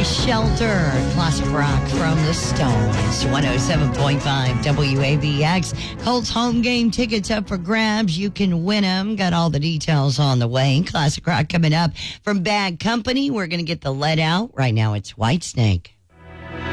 Shelter. Classic rock from the Stones. 107.5 WAVX. Colts home game tickets up for grabs. You can win them. Got all the details on the way. Classic rock coming up from Bad Company. We're going to get the lead out. Right now it's Whitesnake.